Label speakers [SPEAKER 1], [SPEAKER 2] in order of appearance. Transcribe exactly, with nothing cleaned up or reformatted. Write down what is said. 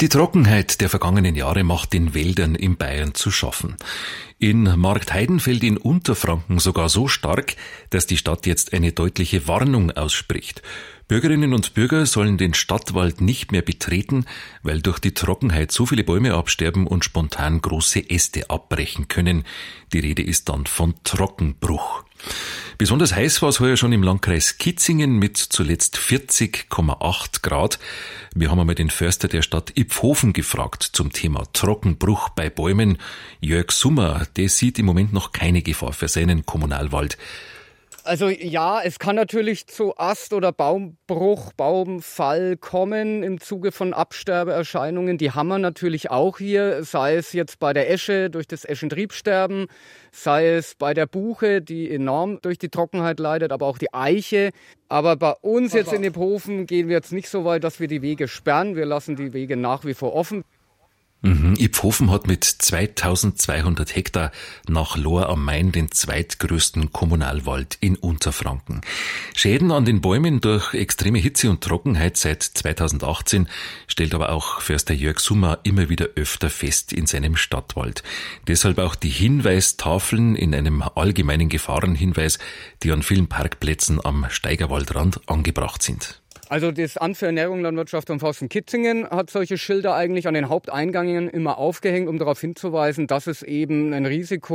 [SPEAKER 1] Die Trockenheit der vergangenen Jahre macht den Wäldern in Bayern zu schaffen. In Marktheidenfeld in Unterfranken sogar so stark, dass die Stadt jetzt eine deutliche Warnung ausspricht. Bürgerinnen und Bürger sollen den Stadtwald nicht mehr betreten, weil durch die Trockenheit so viele Bäume absterben und spontan große Äste abbrechen können. Die Rede ist dann von Trockenbruch. Besonders heiß war es heuer schon im Landkreis Kitzingen mit zuletzt vierzig Komma acht Grad. Wir haben einmal den Förster der Stadt Ipfhofen gefragt zum Thema Trockenbruch bei Bäumen. Jörg Summer, der sieht im Moment noch keine Gefahr für seinen Kommunalwald.
[SPEAKER 2] Also ja, es kann natürlich zu Ast- oder Baumbruch, Baumfall kommen im Zuge von Absterbeerscheinungen. Die haben wir natürlich auch hier, sei es jetzt bei der Esche durch das Eschentriebsterben, sei es bei der Buche, die enorm durch die Trockenheit leidet, aber auch die Eiche. Aber bei uns jetzt in Ipfhofen gehen wir jetzt nicht so weit, dass wir die Wege sperren. Wir lassen die Wege nach wie vor offen.
[SPEAKER 1] Mhm. Ipfhofen hat mit zweitausendzweihundert Hektar nach Lohr am Main den zweitgrößten Kommunalwald in Unterfranken. Schäden an den Bäumen durch extreme Hitze und Trockenheit seit zweitausendachtzehn stellt aber auch Förster Jörg Summer immer wieder öfter fest in seinem Stadtwald. Deshalb auch die Hinweistafeln in einem allgemeinen Gefahrenhinweis, die an vielen Parkplätzen am Steigerwaldrand angebracht sind.
[SPEAKER 2] Also das Amt für Ernährung, Landwirtschaft und Forst in Kitzingen hat solche Schilder eigentlich an den Haupteingängen immer aufgehängt, um darauf hinzuweisen, dass es eben ein Risiko